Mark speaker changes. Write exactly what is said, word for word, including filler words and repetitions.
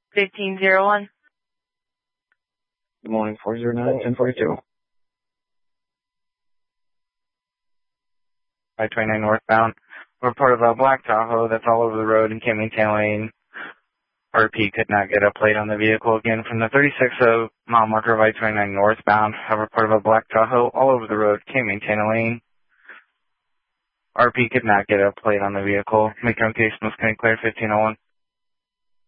Speaker 1: fifteen zero one.
Speaker 2: Good morning, four zero nine, ten forty-two. I twenty-nine northbound. We're part of a black Tahoe that's all over the road in Camden Lane. R P could not get a plate on the vehicle again from the thirty-six mile marker of I twenty-nine northbound. However, part of a black Tahoe all over the road, Camden Lane. R P could not get a plate on the vehicle. Make your own case, most clear, fifteen oh one.